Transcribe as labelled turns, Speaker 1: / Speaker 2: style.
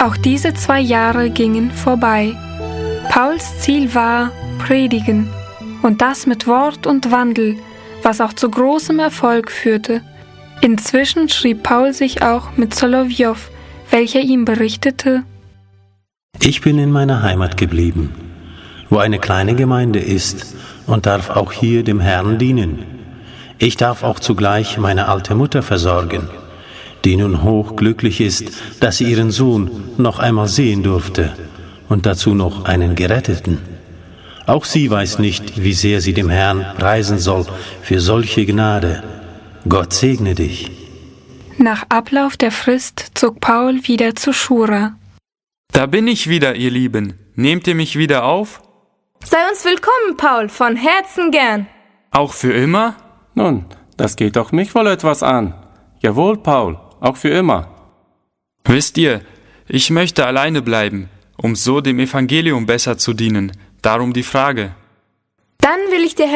Speaker 1: Auch diese 2 Jahre gingen vorbei. Pauls Ziel war Predigen, und das mit Wort und Wandel, was auch zu großem Erfolg führte. Inzwischen schrieb Paul sich auch mit Solowjow, welcher ihm berichtete:
Speaker 2: Ich bin in meiner Heimat geblieben, wo eine kleine Gemeinde ist, und darf auch hier dem Herrn dienen. Ich darf auch zugleich meine alte Mutter versorgen, die nun hochglücklich ist, dass sie ihren Sohn noch einmal sehen durfte, und dazu noch einen Geretteten. Auch sie weiß nicht, wie sehr sie dem Herrn preisen soll für solche Gnade. Gott segne dich.
Speaker 1: Nach Ablauf der Frist zog Paul wieder zu Schura.
Speaker 3: Da bin ich wieder, ihr Lieben. Nehmt ihr mich wieder auf?
Speaker 4: Sei uns willkommen, Paul, von Herzen gern.
Speaker 3: Auch für immer?
Speaker 5: Nun, das geht auch mich wohl etwas an. Jawohl, Paul, auch für immer.
Speaker 3: Wisst ihr, ich möchte alleine bleiben, um so dem Evangelium besser zu dienen. Darum die Frage.
Speaker 4: Dann will ich dir